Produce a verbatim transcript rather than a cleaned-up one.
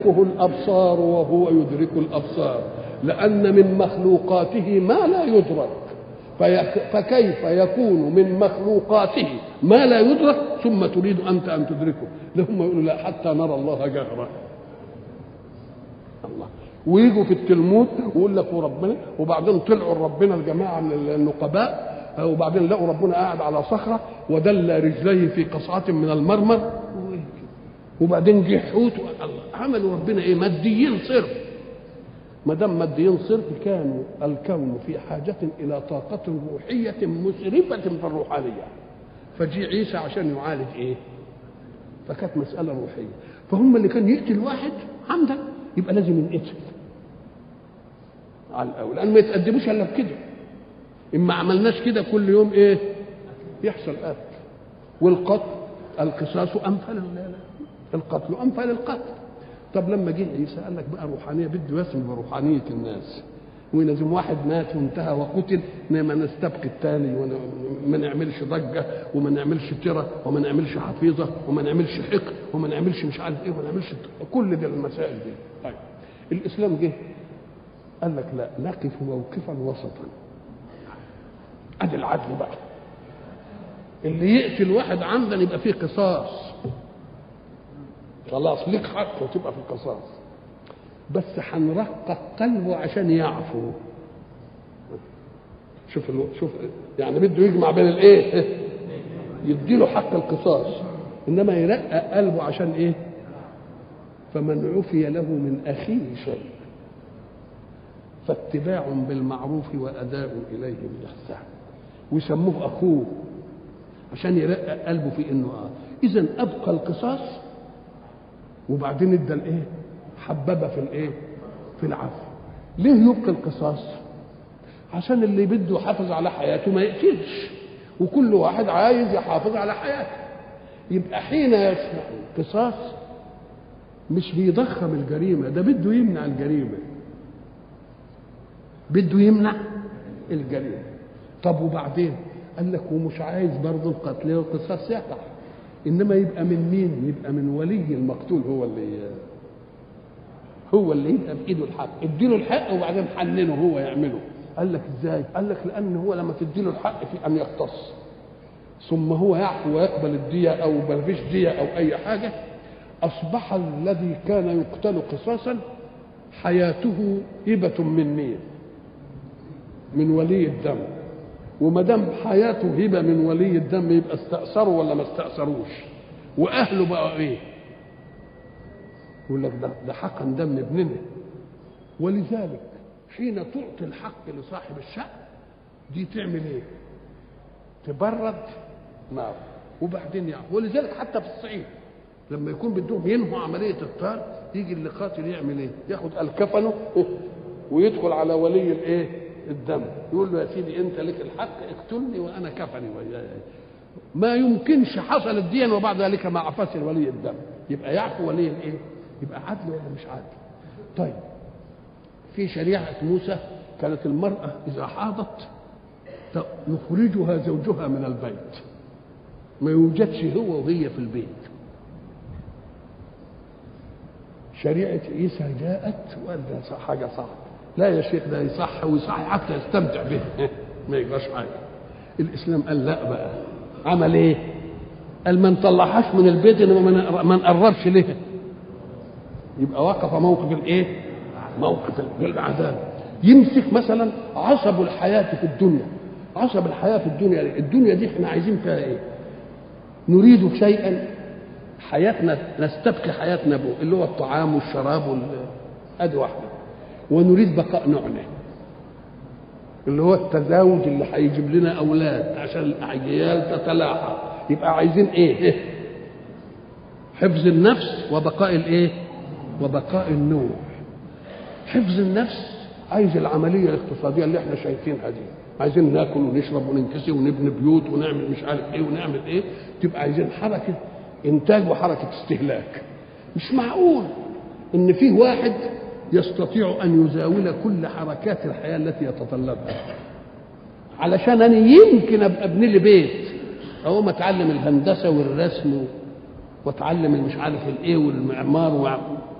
يدركه الأبصار وهو يدرك الأبصار، لأن من مخلوقاته ما لا يدرك، فكيف يكون من مخلوقاته ما لا يدرك ثم تريد أنت أن تدركه؟ لهم يقولوا لا حتى نرى الله جهرا. الله ويجوا في التلمود ويقول لك وربنا، وبعدين طلعوا ربنا الجماعة من النقباء، وبعدين لقوا ربنا قاعد على صخرة ودل رجليه في قصعة من المرمر، وبعدين جه حوت. الله عملوا ربنا ايه؟ ماديين صرف. ما دام ماديين صرف كانوا الكون في حاجة إلى طاقة روحية مسرفة في الروحانية، فجي عيسى عشان يعالج ايه؟ فكانت مسألة روحية. فهم اللي كان يقتل واحد عمدا يبقى لازم ينقتل على الأول، لأن ما يتقدموش إلا بكده. إما عملناش كده كل يوم ايه؟ يحصل قتل. والقتل القصاص أمثل القتل أمثل القتل. طب لما جه عيسى قال لك بقى روحانية، بده يسمى بروحانية الناس، ولازم واحد مات وانتهى وقتل ما نستبقي الثاني وما نعملش ضجة وما نعملش ترى وما نعملش حفيظة وما نعملش حقد وما نعملش مش عارف ايه وما نعملش كل دي المسائل دي. طيب الإسلام جه قال لك لا، نقف موقفا وسطا. ادي العدل بقى، اللي يقتل واحد عمدا يبقى فيه قصاص، خلاص ليك حق وتبقى في القصاص، بس هنرقق قلبه عشان يعفو. شوف الو... شوف يعني بده يجمع بين الايه؟ يديله حق القصاص انما يرقق قلبه عشان ايه؟ فمن عفي له من اخيه شيء فاتباع بالمعروف واداء اليه بالاحسان، ويسموه اخوه عشان يرقق قلبه في انه اه اذا ابقى القصاص وبعدين ادى الايه؟ حببه في الايه؟ في العفو. ليه يبقى القصاص؟ عشان اللي بده يحافظ على حياته ما يقتلش، وكل واحد عايز يحافظ على حياته. يبقى حين يسمع القصاص مش بيضخم الجريمه، ده بده يمنع الجريمه، بده يمنع الجريمه. طب وبعدين قال لك ومش عايز برضه القتل والقصاص يقع، انما يبقى من مين؟ يبقى من ولي المقتول، هو اللي هو اللي يبقى بايده الحق، اديله الحق وبعدين حننه هو يعمله. قال لك ازاي؟ قال لك لان هو لما تديله الحق في ان يقتص ثم هو يعفو ويقبل الدية او ما فيش دية او اي حاجه، اصبح الذي كان يقتل قصاصا حياته هبه من مين؟ من ولي الدم. وما دام حياته هبه من ولي الدم يبقى استأثروا ولا ما استأثروش؟ واهله بقى ايه؟ يقول لك ده ده حقن دم ابننا. ولذلك حين تعطي الحق لصاحب الشأن دي تعمل ايه؟ تبرد نار وبعدين يعفو. ولذلك حتى في الصعيد لما يكون بدهم ينهوا عمليه الطار يجي اللي قاتل يعمل ايه؟ ياخد الكفنه ويدخل على ولي الايه؟ الدم، يقول له يا سيدي انت لك الحق اقتلني وانا كفني وياي. ما يمكنش حصل الدين وبعد ذلك ما عفاش ولي الدم، يبقى يعفو ولي الايه؟ يبقى عدل ولا مش عدل؟ طيب في شريعه موسى كانت المراه اذا حاضت يخرجها زوجها من البيت، ما يوجدش هو وهي في البيت. شريعه عيسى جاءت وقال ده حاجه صعبه، لا يا شيخ ده يصح ويصح حتى يستمتع به ما يجراش حاجه. الاسلام قال لا بقى، عمل ايه؟ قال ما نطلعهاش من البيت انما ما نقربش ليه، يبقى وقف موقف الايه؟ موقف العذاب. يمسك مثلا عصب الحياه في الدنيا، عصب الحياه في الدنيا، الدنيا دي احنا عايزين فيها ايه؟ نريد شيئا حياتنا نستبقي حياتنا به اللي هو الطعام والشراب وال ادي واحده، ونريد بقاء نوعنا اللي هو التزاوج اللي هيجيب لنا اولاد عشان الاجيال تتلاحق. يبقى عايزين ايه؟ إيه؟ حفظ النفس وبقاء الايه؟ وبقاء النوع. حفظ النفس عايز العمليه الاقتصاديه اللي احنا شايفينها دي، عايزين ناكل ونشرب وننكسي ونبني بيوت ونعمل مش عارف ايه ونعمل ايه، تبقى عايزين حركه انتاج وحركه استهلاك. مش معقول ان فيه واحد يستطيع ان يزاول كل حركات الحياه التي يتطلبها علشان انا يمكن ابقى ابني لي بيت او ما اتعلم الهندسه والرسم واتعلم المش عارف الايه والمعمار و...